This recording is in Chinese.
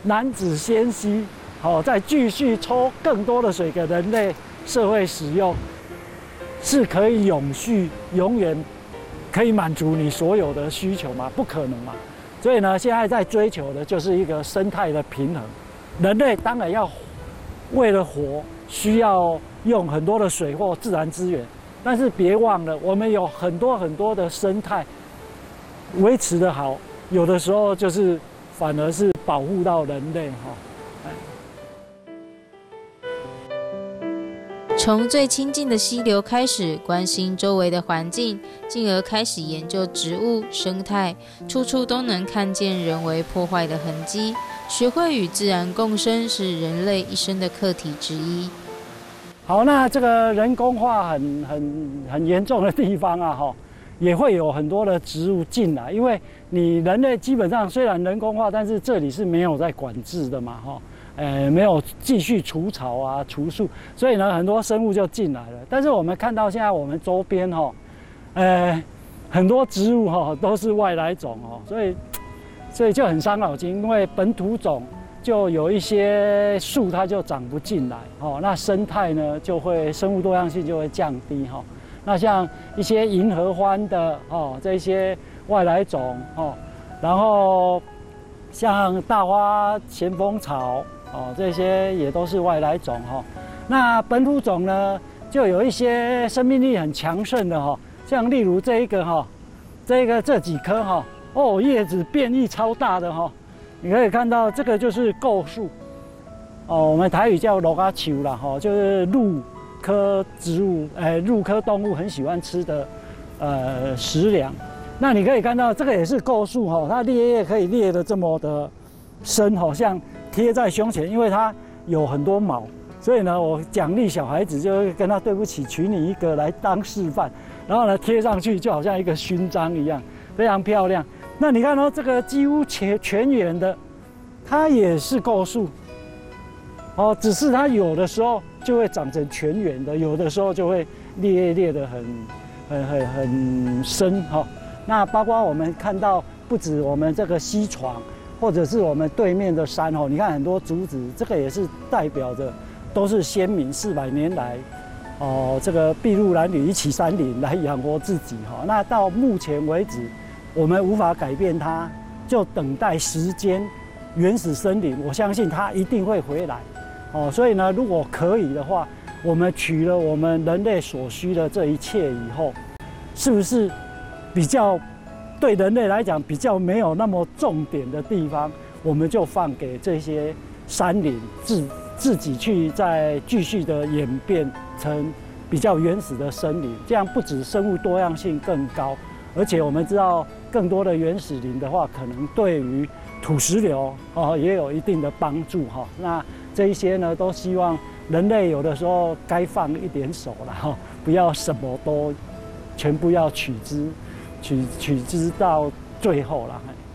男子先吸，再继续抽更多的水给人类社会使用，是可以永续、永远可以满足你所有的需求吗？不可能嘛。所以呢，现在在追求的就是一个生态的平衡。人类当然要为了活，需要用很多的水或自然资源，但是别忘了，我们有很多的生态维持得好，有的时候就是反而是保护到人类哈。 从最亲近的溪流开始关心周围的环境，进而开始研究植物生态，处处都能看见人为破坏的痕迹。学会与自然共生是人类一生的课题之一。 好，那这个人工化很严重的地方啊，也会有很多的植物进来，因为你人类基本上虽然人工化，但是这里是没有在管制的嘛，没有继续除草啊、除树，所以呢，很多生物就进来了。但是我们看到现在我们周边很多植物都是外来种所以就很伤脑筋，因为本土种就有一些树它就长不进来那生态呢生物多样性就会降低那像一些银合欢的这些外来种然后像大花咸丰草这些也都是外来种那本土种呢就有一些生命力很强盛的像例如这一个这几棵叶子变异超大的你可以看到这个就是构树我们台语叫罗嘎球啦就是鹿科植物鹿科动物很喜欢吃的食粮。那你可以看到这个也是构树它裂叶可以裂得这么的深像贴在胸前，因为它有很多毛，所以呢我奖励小孩子就会跟他对不起，取你一个来当示范，然后呢贴上去就好像一个勋章一样，非常漂亮。那你看这个几乎全圆的，它也是构树只是它有的时候就会长成全圆的，有的时候就会裂得很深那包括我们看到，不止我们这个溪床，或者是我们对面的山你看很多竹子，这个也是代表着都是先民400年来这个筚路蓝缕一起山林来养活自己那到目前为止，我们无法改变它，就等待时间，原始森林，我相信它一定会回来所以呢，如果可以的话，我们取了我们人类所需的这一切以后，是不是比较对人类来讲比较没有那么重点的地方，我们就放给这些山林自己去再继续的演变成比较原始的森林，这样不止生物多样性更高，而且我们知道更多的原始林的话，可能对于土石流也有一定的帮助那这一些呢，都希望人类有的时候该放一点手了不要什么都全部要取之到最后了。